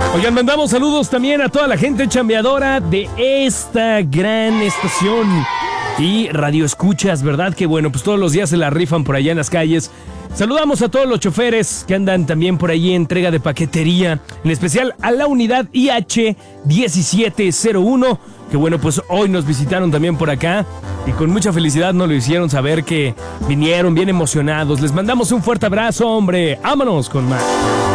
Oigan, mandamos saludos también a toda la gente chambeadora de esta gran estación y radio escuchas, ¿verdad? Que bueno, pues todos los días se la rifan por allá en las calles. Saludamos a todos los choferes que andan también por allí en entrega de paquetería, en especial a la unidad IH 1701, que bueno, pues hoy nos visitaron también por acá y con mucha felicidad nos lo hicieron saber que vinieron bien emocionados. Les mandamos un fuerte abrazo, hombre. Vámonos con más.